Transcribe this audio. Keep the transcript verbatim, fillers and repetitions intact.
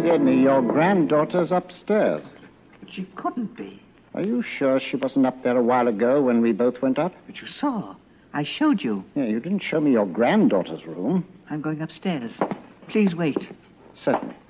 Sidney, your granddaughter's upstairs. But she couldn't be. Are you sure she wasn't up there a while ago when we both went up? But you saw. I showed you. Yeah, you didn't show me your granddaughter's room. I'm going upstairs. Please wait. Certainly.